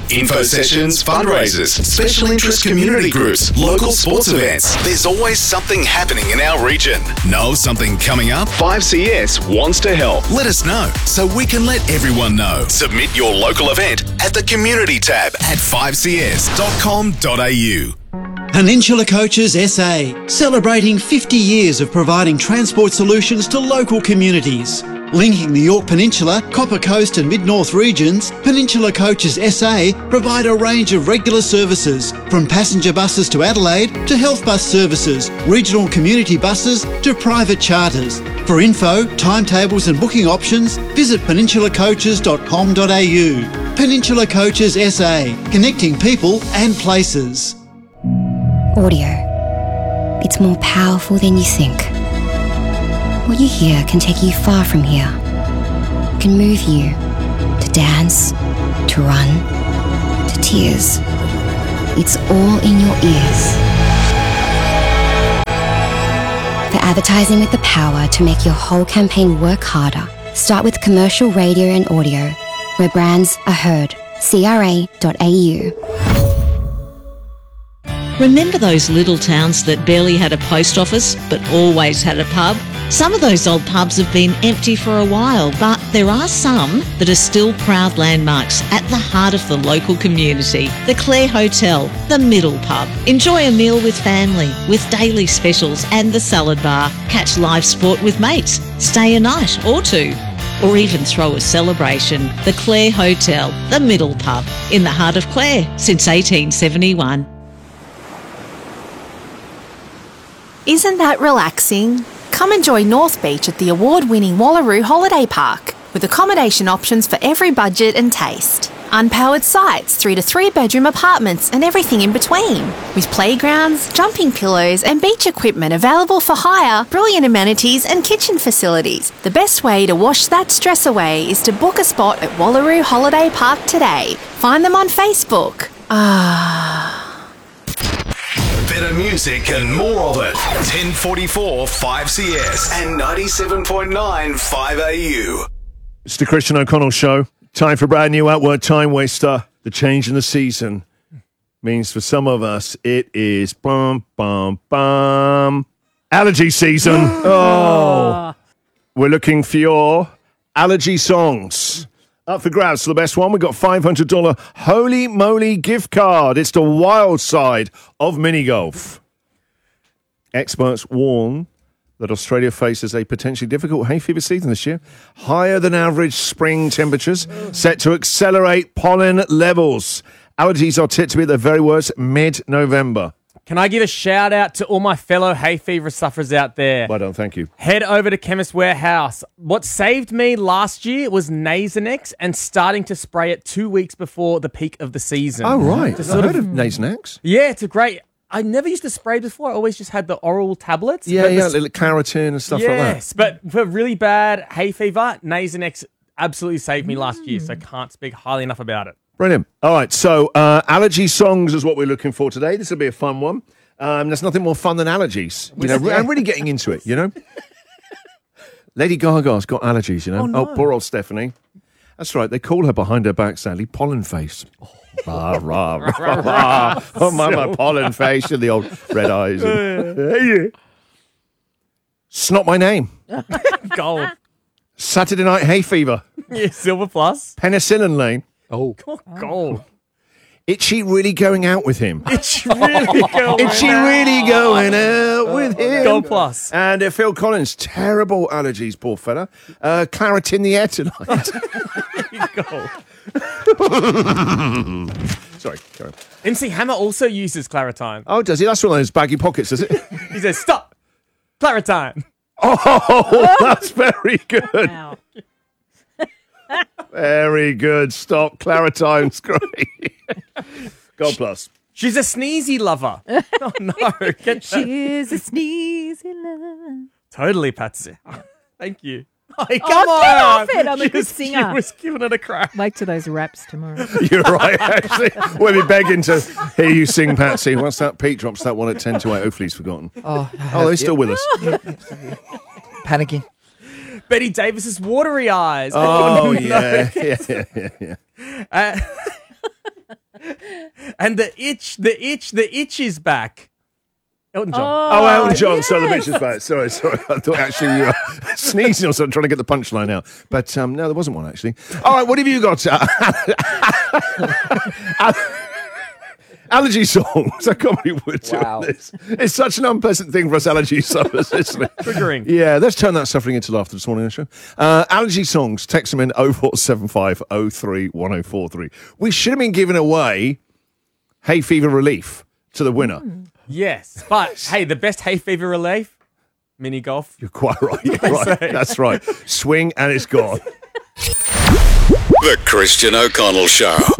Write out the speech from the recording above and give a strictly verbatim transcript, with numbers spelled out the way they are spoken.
Info sessions, fundraisers, special interest community groups, local sports events. There's always something happening in our region. Know something coming up? five C S wants to help. Let us know so we can let everyone know. Submit your local event at the community tab at five c s dot com dot a u. Peninsula Coaches S A, celebrating fifty years of providing transport solutions to local communities. Linking the Yorke Peninsula, Copper Coast and Mid-North regions, Peninsula Coaches S A provide a range of regular services, from passenger buses to Adelaide to health bus services, regional community buses to private charters. For info, timetables and booking options, visit peninsula coaches dot com dot a u. Peninsula Coaches S A, connecting people and places. Audio. It's more powerful than you think. What you hear can take you far from here. It can move you to dance, to run, to tears. It's all in your ears. For advertising with the power to make your whole campaign work harder, start with commercial radio and audio, where brands are heard. c r a dot a u. Remember those little towns that barely had a post office but always had a pub? Some of those old pubs have been empty for a while, but there are some that are still proud landmarks at the heart of the local community. The Clare Hotel, the Middle Pub. Enjoy a meal with family, with daily specials and the salad bar. Catch live sport with mates. Stay a night or two. Or even throw a celebration. The Clare Hotel, the Middle Pub, in the heart of Clare since eighteen seventy-one. Isn't that relaxing? Come enjoy North Beach at the award-winning Wallaroo Holiday Park, with accommodation options for every budget and taste. Unpowered sites through to three-bedroom apartments and everything in between. With playgrounds, jumping pillows and beach equipment available for hire, brilliant amenities and kitchen facilities. The best way to wash that stress away is to book a spot at Wallaroo Holiday Park today. Find them on Facebook. Ah... Better music and more of it. ten forty-four five C S and ninety-seven point nine five A U. It's the Christian O'Connell Show. Time for a brand new Outward Time Waster. The change in the season means for some of us it is bum, bum, bum. Allergy season. Oh. We're looking for your allergy songs. Up for grabs for the best one, we've got five hundred dollars Holy Moly gift card. It's the wild side of mini golf. Experts warn that Australia faces a potentially difficult hay fever season this year. Higher than average spring temperatures set to accelerate pollen levels. Allergies are tipped to be at their very worst mid-November. Can I give a shout out to all my fellow hay fever sufferers out there? Well done, thank you. Head over to Chemist Warehouse. What saved me last year was Nasonex and starting to spray it two weeks before the peak of the season. Oh, right. To I've heard of Nasonex. Yeah, it's a great... I never used to spray before. I always just had the oral tablets. Yeah, but yeah, the, little Claritin and stuff like that. Yes, but for really bad hay fever, Nasonex absolutely saved me last year, so I can't speak highly enough about it. Brilliant. All right, so uh, allergy songs is what we're looking for today. This will be a fun one. Um, there's nothing more fun than allergies. You know, I'm really getting into it, you know. Lady Gaga's got allergies, you know. Oh, no. Oh, poor old Stephanie. That's right, they call her behind her back, sadly, pollen face. Oh, rah, rah, rah, rah. Oh, my, my pollen face and the old red eyes. And, Snot My Name. Gold. Saturday Night Hay Fever. Yeah, Silver Plus. Penicillin Lane. Oh, gold. Itchy really going out with him. It's really going Itchy really going out with him. Gold Plus. And uh, Phil Collins, terrible allergies, poor fella. Uh, Claret in the air tonight. Gold. Sorry, carry on. M C Hammer also uses Claritine. Oh, does he? That's one of those baggy pockets, is it? He says, stop! Claritine. Oh, that's very good. Wow. Very good. Stop. Claritine's great. God plus. She's a sneezy lover. Oh, no. Get that. She is a sneezy lover. Totally, Patsy. Thank you. Oh, come Oh, on. get off it. I'm a She good was- singer. She was giving it a crack. Wait till those raps tomorrow. You're right, actually. We'll be begging to hear you sing, Patsy. Once that Pete drops that one at ten to eight, hopefully he's forgotten. Oh, Oh, he's still with us. panicking. Betty Davis's watery eyes. Oh, No. yeah. yeah, yeah, yeah, yeah. Uh, And the itch, the itch, the itch is back. Elton John. Oh, Elton John. So the bitch is back. Sorry, sorry. I thought actually you were sneezing or something, trying to get the punchline out. But um, no, there wasn't one actually. All right, what have you got? Allergy songs. I can't believe we're doing Wow. this. It's such an unpleasant thing for us allergy sufferers, isn't it? Triggering. Yeah, let's turn that suffering into laughter this morning on the show. Uh, allergy songs. Text them in oh four seven five oh three one oh four three. We should have been giving away hay fever relief to the winner. Yes. But, hey, the best hay fever relief? Mini golf. You're quite right. You're right. That's right. Swing and it's gone. The Christian O'Connell Show.